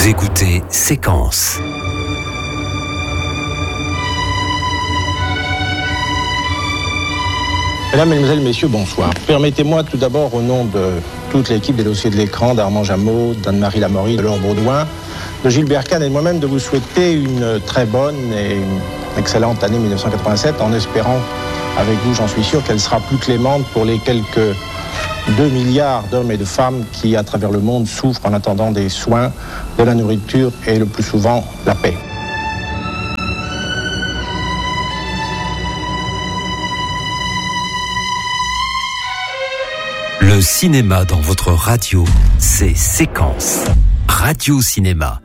Vous écoutez Séquence. Mesdames, Mesdemoiselles, Messieurs, bonsoir. Permettez-moi tout d'abord, au nom de toute l'équipe des dossiers de l'écran, d'Armand Jameau, d'Anne-Marie Lamaurie, de Laure Baudouin, de Gilles Bercane et de moi-même, de vous souhaiter une très bonne et une excellente année 1987, en espérant avec vous, j'en suis sûr, qu'elle sera plus clémente pour les quelques 2 milliards d'hommes et de femmes qui, à travers le monde, souffrent en attendant des soins, de la nourriture et le plus souvent, la paix. Le cinéma dans votre radio, c'est Séquence. Radio-cinéma.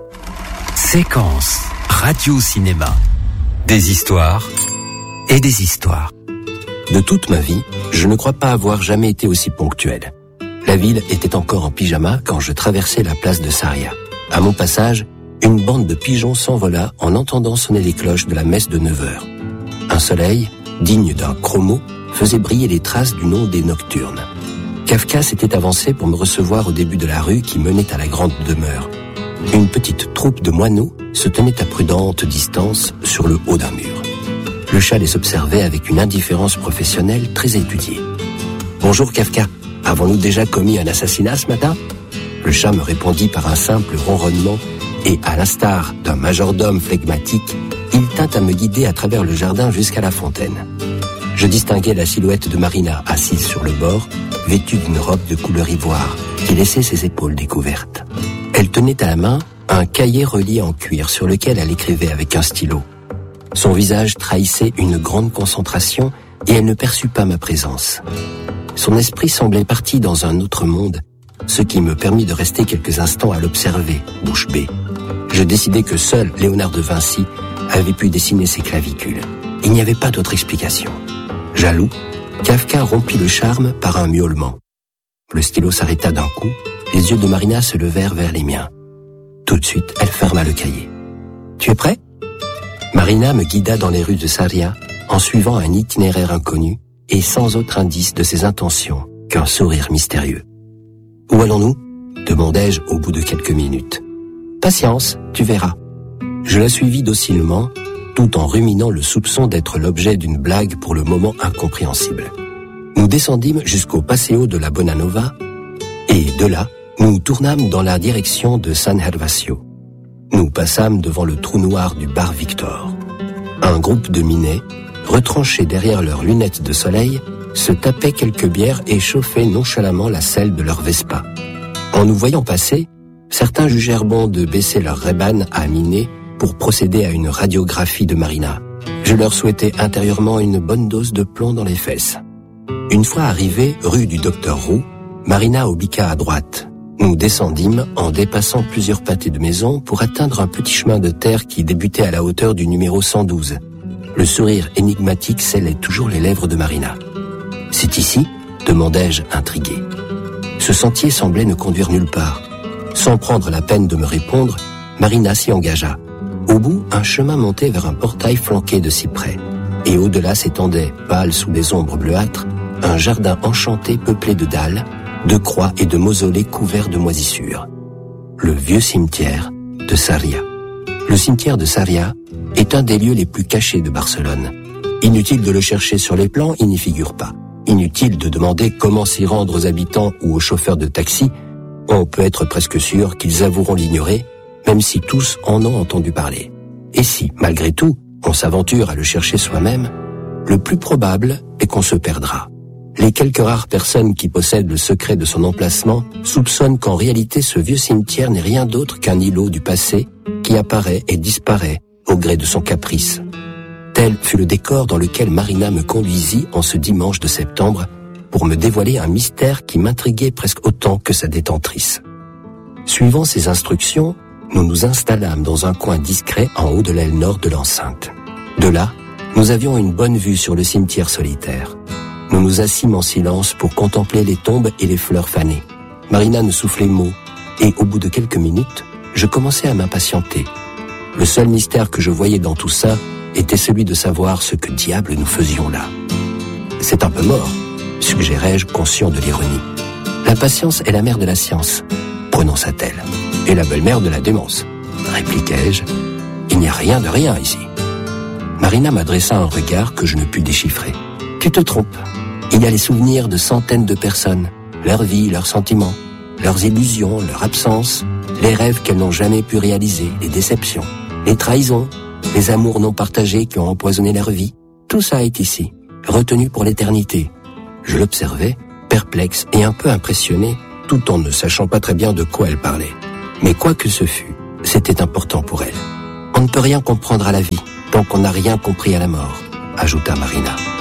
Séquence. Radio-cinéma. Des histoires et des histoires. De toute ma vie, je ne crois pas avoir jamais été aussi ponctuel. La ville était encore en pyjama quand je traversais la place de Sarria. À mon passage, une bande de pigeons s'envola en entendant sonner les cloches de la messe de 9h. Un soleil, digne d'un chromo, faisait briller les traces d'une ondée nocturne. Kafka s'était avancé pour me recevoir au début de la rue qui menait à la grande demeure. Une petite troupe de moineaux se tenait à prudente distance sur le haut d'un mur. Le chat les observait avec une indifférence professionnelle très étudiée. « Bonjour Kafka, avons-nous déjà commis un assassinat ce matin ?» Le chat me répondit par un simple ronronnement et, à l'instar d'un majordome flegmatique, il tint à me guider à travers le jardin jusqu'à la fontaine. Je distinguais la silhouette de Marina assise sur le bord, vêtue d'une robe de couleur ivoire qui laissait ses épaules découvertes. Elle tenait à la main un cahier relié en cuir sur lequel elle écrivait avec un stylo. Son visage trahissait une grande concentration et elle ne perçut pas ma présence. Son esprit semblait parti dans un autre monde, ce qui me permit de rester quelques instants à l'observer, bouche bée. Je décidai que seul Léonard de Vinci avait pu dessiner ses clavicules. Il n'y avait pas d'autre explication. Jaloux, Kafka rompit le charme par un miaulement. Le stylo s'arrêta d'un coup, les yeux de Marina se levèrent vers les miens. Tout de suite, elle ferma le cahier. « Tu es prêt ?» Marina me guida dans les rues de Sarria en suivant un itinéraire inconnu et sans autre indice de ses intentions qu'un sourire mystérieux. « Où allons-nous » demandai-je au bout de quelques minutes. « Patience, tu verras. » Je la suivis docilement, tout en ruminant le soupçon d'être l'objet d'une blague pour le moment incompréhensible. Nous descendîmes jusqu'au Paseo de la Bonanova et, de là, nous tournâmes dans la direction de San Gervasio. Nous passâmes devant le trou noir du bar Victor. Un groupe de minets, retranchés derrière leurs lunettes de soleil, se tapaient quelques bières et chauffaient nonchalamment la selle de leur Vespa. En nous voyant passer, certains jugèrent bon de baisser leur Ray-Ban à miner pour procéder à une radiographie de Marina. Je leur souhaitais intérieurement une bonne dose de plomb dans les fesses. Une fois arrivés rue du Docteur Roux, Marina obliqua à droite. Nous descendîmes en dépassant plusieurs pâtés de maison pour atteindre un petit chemin de terre qui débutait à la hauteur du numéro 112. Le sourire énigmatique scellait toujours les lèvres de Marina. « C'est ici ?» demandai-je intrigué. Ce sentier semblait ne conduire nulle part. Sans prendre la peine de me répondre, Marina s'y engagea. Au bout, un chemin montait vers un portail flanqué de cyprès. Et au-delà s'étendait, pâle sous des ombres bleuâtres, un jardin enchanté peuplé de dalles, de croix et de mausolées couverts de moisissures. Le vieux cimetière de Sarria. Le cimetière de Sarria est un des lieux les plus cachés de Barcelone. Inutile de le chercher sur les plans, il n'y figure pas. Inutile de demander comment s'y rendre aux habitants ou aux chauffeurs de taxi, on peut être presque sûr qu'ils avoueront l'ignorer, même si tous en ont entendu parler. Et si, malgré tout, on s'aventure à le chercher soi-même, le plus probable est qu'on se perdra. Les quelques rares personnes qui possèdent le secret de son emplacement soupçonnent qu'en réalité ce vieux cimetière n'est rien d'autre qu'un îlot du passé qui apparaît et disparaît au gré de son caprice. Tel fut le décor dans lequel Marina me conduisit en ce dimanche de septembre pour me dévoiler un mystère qui m'intriguait presque autant que sa détentrice. Suivant ses instructions, nous nous installâmes dans un coin discret en haut de l'aile nord de l'enceinte. De là, nous avions une bonne vue sur le cimetière solitaire. Nous nous assîmes en silence pour contempler les tombes et les fleurs fanées. Marina ne soufflait mot, et au bout de quelques minutes, je commençais à m'impatienter. Le seul mystère que je voyais dans tout ça était celui de savoir ce que diable nous faisions là. C'est un peu mort, suggérai-je, conscient de l'ironie. La patience est la mère de la science. prononça-t-elle. Et la belle-mère de la démence, répliquai-je. Il n'y a rien de rien ici. Marina m'adressa un regard que je ne pus déchiffrer. Tu te trompes. Il y a les souvenirs de centaines de personnes, leur vie, leurs sentiments, leurs illusions, leur absence, les rêves qu'elles n'ont jamais pu réaliser, les déceptions, les trahisons, les amours non partagés qui ont empoisonné leur vie. Tout ça est ici, retenu pour l'éternité. Je l'observais, perplexe et un peu impressionné, tout en ne sachant pas très bien de quoi elle parlait. Mais quoi que ce fût, c'était important pour elle. On ne peut rien comprendre à la vie tant qu'on n'a rien compris à la mort, ajouta Marina.